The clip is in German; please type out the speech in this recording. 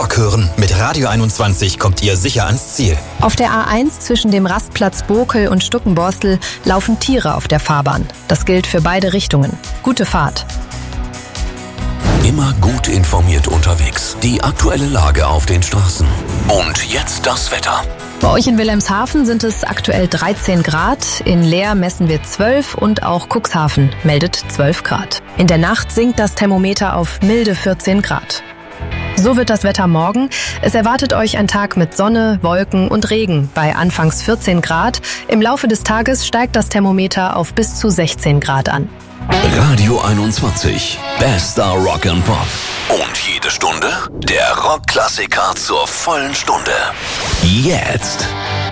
Rock hören? Mit Radio 21 kommt ihr sicher ans Ziel. Auf der A1 zwischen dem Rastplatz Bokel und Stuckenborstel laufen Tiere auf der Fahrbahn. Das gilt für beide Richtungen. Gute Fahrt. Immer gut informiert unterwegs. Die aktuelle Lage auf den Straßen. Und jetzt das Wetter. Bei euch in Wilhelmshaven sind es aktuell 13 Grad. In Leer messen wir 12 und auch Cuxhaven meldet 12 Grad. In der Nacht sinkt das Thermometer auf milde 14 Grad. So wird das Wetter morgen. Es erwartet euch ein Tag mit Sonne, Wolken und Regen bei anfangs 14 Grad. Im Laufe des Tages steigt das Thermometer auf bis zu 16 Grad an. Radio 21. Bester Rock and Pop. Und jede Stunde der Rockklassiker zur vollen Stunde. Jetzt.